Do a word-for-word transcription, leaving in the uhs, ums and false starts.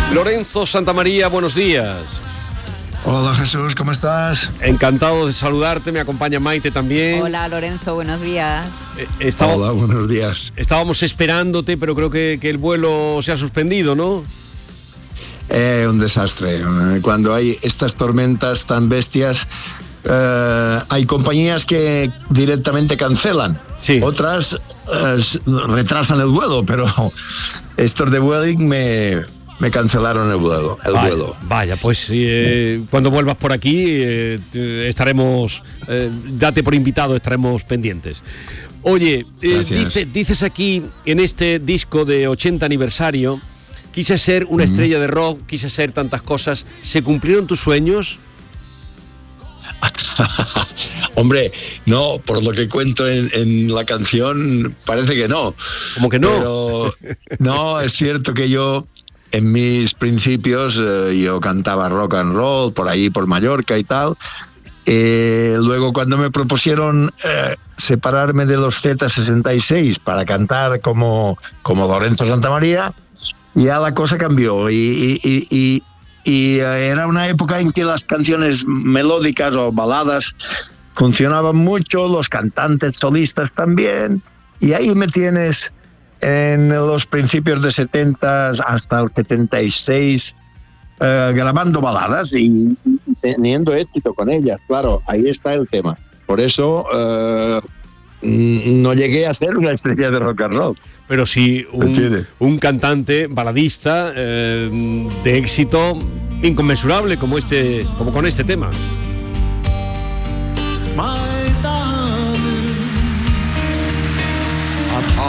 Lorenzo Santamaría, buenos días. Hola Jesús, ¿cómo estás? Encantado de saludarte, me acompaña Maite también. Hola Lorenzo, buenos días. Eh, estaba, Hola, buenos días. Estábamos esperándote, pero creo que, que el vuelo se ha suspendido, ¿no? Eh, un desastre. Cuando hay estas tormentas tan bestias, eh, hay compañías que directamente cancelan. Sí. Otras eh, retrasan el vuelo, pero estos de Vueling me... Me cancelaron el vuelo. El vaya, vuelo. vaya, pues eh, cuando vuelvas por aquí eh, estaremos, eh, date por invitado, estaremos pendientes. Oye, eh, dice, dices aquí en este disco de ochenta aniversario, quise ser una mm. estrella de rock, quise ser tantas cosas. ¿Se cumplieron tus sueños? Hombre, no, por lo que cuento en, en la canción parece que no. ¿Cómo que no? Pero no, es cierto que yo... En mis principios eh, yo cantaba rock and roll por ahí, por Mallorca y tal. Eh, luego cuando me propusieron eh, separarme de los Z sesenta y seis para cantar como, como Lorenzo Santamaría, ya la cosa cambió. Y, y, y, y, y era una época en que las canciones melódicas o baladas funcionaban mucho, los cantantes solistas también. Y ahí me tienes... En los principios de setenta hasta el setenta y seis, eh, grabando baladas y, y teniendo éxito con ellas. Claro, ahí está el tema. Por eso eh, no llegué a ser una estrella de rock and roll. Pero sí un, un cantante baladista eh, de éxito inconmensurable como este, como con este tema.